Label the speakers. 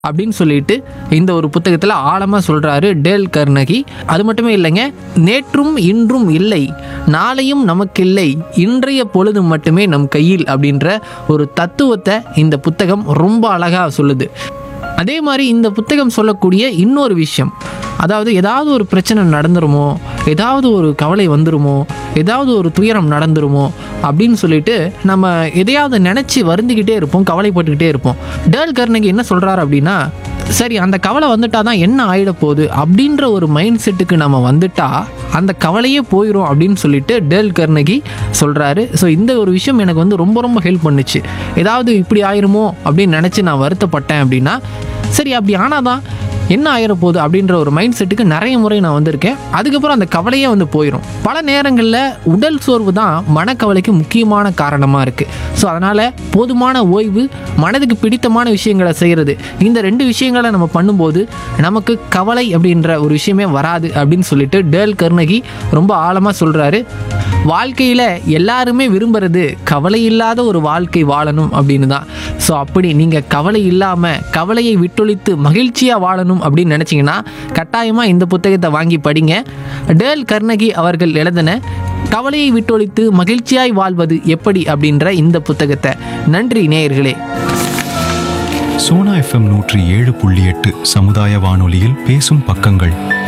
Speaker 1: அப்படின்னு சொல்லிட்டு இந்த ஒரு புத்தகத்தில் ஆழமாக சொல்கிறாரு டேல் கர்னகி. அது மட்டுமே இல்லைங்க, நேற்றும் இன்றும் இல்லை, நாளையும் நமக்கில்லை, இன்றைய பொழுது மட்டுமே நம் கையில் அப்படின்ற ஒரு தத்துவத்தை இந்த புத்தகம் ரொம்ப அழகாக சொல்லுது. அதே மாதிரி இந்த புத்தகம் சொல்லக்கூடிய இன்னொரு விஷயம், அதாவது ஏதாவது ஒரு பிரச்சனை நடந்துருமோ, ஏதாவது ஒரு கவலை வந்துருமோ, ஏதாவது ஒரு துயரம் நடந்துருமோ அப்படின்னு சொல்லிட்டு நம்ம எதையாவது நினச்சி வருந்திக்கிட்டே இருப்போம், கவலைப்பட்டுக்கிட்டே இருப்போம். டேல் கர்னகி என்ன சொல்கிறாரு அப்படின்னா, சரி அந்த கவலை வந்துட்டா தான் என்ன ஆகிட போகுது அப்படின்ற ஒரு மைண்ட் செட்டுக்கு நம்ம வந்துட்டா அந்த கவலையே போயிடும் அப்படின்னு சொல்லிட்டு டேல் கர்னகி சொல்கிறாரு. ஸோ இந்த ஒரு விஷயம் எனக்கு வந்து ரொம்ப ரொம்ப ஹெல்ப் பண்ணுச்சு. ஏதாவது இப்படி ஆயிருமோ அப்படின்னு நினச்சி நான் வருத்தப்பட்டேன் அப்படின்னா, சரி அப்படி ஆனால் தான் என்ன ஆயிரப்போகுது அப்படின்ற ஒரு மைண்ட் செட்டுக்கு நிறைய முறை நான் வந்திருக்கேன். அதுக்கப்புறம் அந்த கவலையே வந்து போயிடும். பல நேரங்களில் உடல் சோர்வு தான் மனக்கவலைக்கு முக்கியமான காரணமாக இருக்குது. ஸோ அதனால் போதுமான ஓய்வு, மனதுக்கு பிடித்தமான விஷயங்களை செய்கிறது, இந்த 2 விஷயங்களை நம்ம பண்ணும்போது நமக்கு கவலை அப்படின்ற ஒரு விஷயமே வராது அப்படின்னு சொல்லிட்டு டேல் கர்னகி ரொம்ப ஆழமாக சொல்கிறாரு. வாழ்க்கையில் எல்லாருமே விரும்புகிறது கவலை இல்லாத ஒரு வாழ்க்கை வாழணும் அப்படின்னு தான். ஸோ அப்படி நீங்கள் கவலை இல்லாமல் கவலையை விட்டொழித்து மகிழ்ச்சியாக வாழணும் அப்படின்னு நினச்சிங்கன்னா கட்டாயமாக இந்த புத்தகத்தை வாங்கி படிங்க. டேல் கர்னகி அவர்கள் எழுதின கவலையை விட்டொழித்து மகிழ்ச்சியாய் வாழ்வது எப்படி அப்படின்ற இந்த புத்தகத்தை. நன்றி நேயர்களே.
Speaker 2: சோனா FM 107.8 சமுதாய வானொலியில் பேசும் பக்கங்கள்.